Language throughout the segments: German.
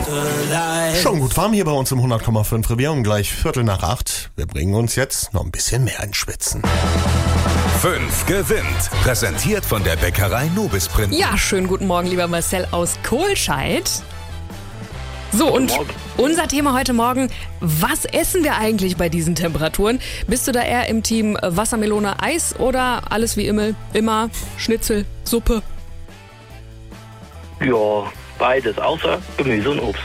Schon gut warm hier bei uns im 100,5 Revier um gleich 7:45. Wir bringen uns jetzt noch ein bisschen mehr ins Schwitzen. 5 gewinnt. Präsentiert von der Bäckerei Nobis Printen. Ja, schönen guten Morgen, lieber Marcel aus Kohlscheid. So, und unser Thema heute Morgen, was essen wir eigentlich bei diesen Temperaturen? Bist du da eher im Team Wassermelone, Eis oder alles wie immer Schnitzel, Suppe? Ja, beides, außer Gemüse und Obst.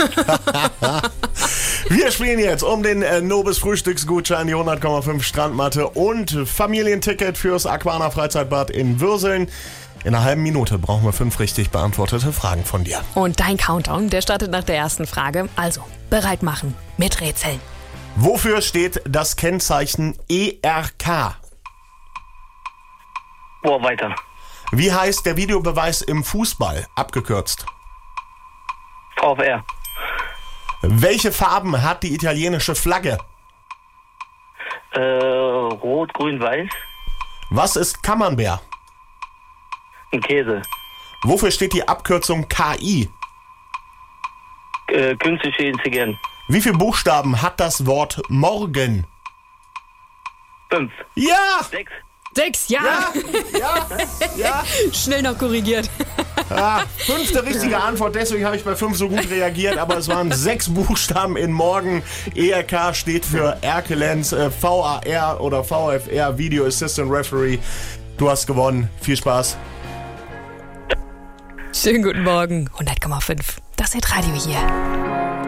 Wir spielen jetzt um den Nobis Frühstücksgutschein, die 100,5 Strandmatte und Familienticket fürs Aquana Freizeitbad in Würseln. In einer halben Minute brauchen wir 5 richtig beantwortete Fragen von dir. Und dein Countdown, der startet nach der ersten Frage. Also, bereit machen, mit Rätseln. Wofür steht das Kennzeichen ERK? Weiter. Wie heißt der Videobeweis im Fußball, abgekürzt? VfR. Welche Farben hat die italienische Flagge? Rot, Grün, Weiß. Was ist Camembert? Ein Käse. Wofür steht die Abkürzung KI? Künstliche Intelligenz. Wie viele Buchstaben hat das Wort morgen? 5. Ja! 6. 6, ja. Ja. Schnell noch korrigiert. 5. richtige Antwort, deswegen habe ich bei 5 so gut reagiert, aber es waren 6 Buchstaben in morgen. ERK steht für Erkelenz, VAR oder VFR, Video Assistant Referee. Du hast gewonnen. Viel Spaß. Schönen guten Morgen, 100,5. Das ist Radio hier.